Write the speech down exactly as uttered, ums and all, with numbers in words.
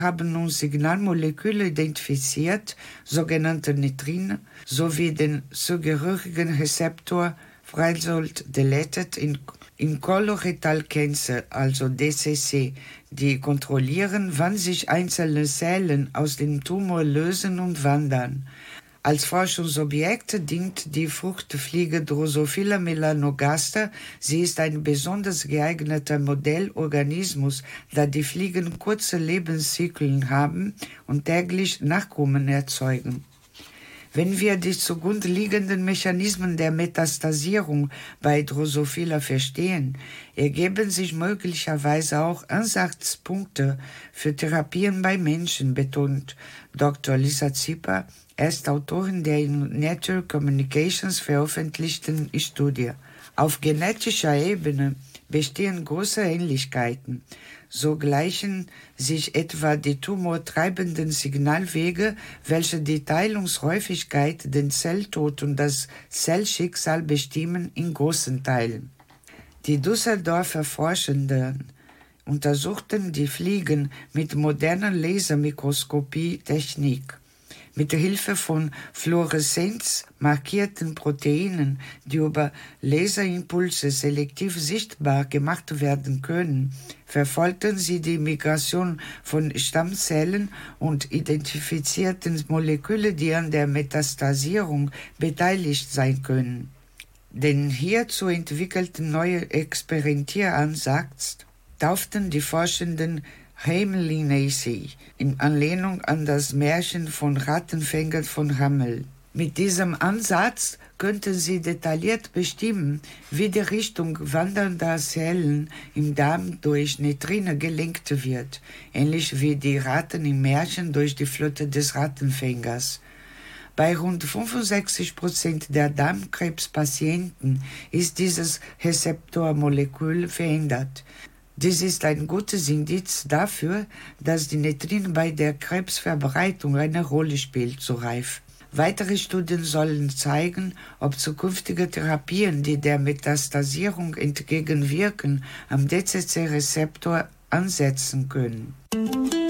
haben nun Signalmoleküle identifiziert, sogenannte Nitrine, sowie den zugehörigen Rezeptor Freisult deleted in, in Colorectal Cancer, also D C C, die kontrollieren, wann sich einzelne Zellen aus dem Tumor lösen und wandern. Als Forschungsobjekt dient die Fruchtfliege Drosophila melanogaster. Sie ist ein besonders geeigneter Modellorganismus, da die Fliegen kurze Lebenszyklen haben und täglich Nachkommen erzeugen. Wenn wir die zugrunde liegenden Mechanismen der Metastasierung bei Drosophila verstehen, ergeben sich möglicherweise auch Ansatzpunkte für Therapien bei Menschen, betont Doktor Lisa Zipper, Erstautorin der in Nature Communications veröffentlichten Studie. Auf genetischer Ebene bestehen große Ähnlichkeiten. So gleichen sich etwa die tumortreibenden Signalwege, welche die Teilungshäufigkeit, den Zelltod und das Zellschicksal bestimmen, in großen Teilen. Die Düsseldorfer Forschenden untersuchten die Fliegen mit moderner Lasermikroskopie-Technik. Mit Hilfe von Fluoreszenz markierten Proteinen, die über Laserimpulse selektiv sichtbar gemacht werden können, verfolgten sie die Migration von Stammzellen und identifizierten Moleküle, die an der Metastasierung beteiligt sein können. Den hierzu entwickelten neuen Experimentieransatz tauften die Forschenden Hamelinaceae in Anlehnung an das Märchen von Rattenfänger von Hamel. Mit diesem Ansatz könnten sie detailliert bestimmen, wie die Richtung wandernder Zellen im Darm durch Nitrine gelenkt wird, ähnlich wie die Ratten im Märchen durch die Flöte des Rattenfängers. Bei rund fünfundsechzig Prozent der Darmkrebspatienten ist dieses Rezeptormolekül verändert. Dies ist ein gutes Indiz dafür, dass die Nitrine bei der Krebsverbreitung eine Rolle spielt, so Reif. Weitere Studien sollen zeigen, ob zukünftige Therapien, die der Metastasierung entgegenwirken, am D C C-Rezeptor ansetzen können.